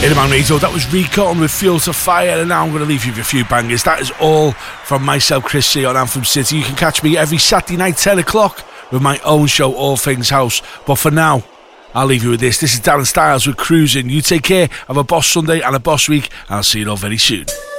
Man Radio, that was Recon with Fuel to Fire, and now I'm going to leave you with a few bangers. That is all from myself, Chris C, on Anthem City. You can catch me every Saturday night 10 o'clock with my own show, All Things House. But for now, I'll leave you with this. This is Darren Styles with Cruising. You take care, have a boss Sunday and a boss week, and I'll see you all very soon.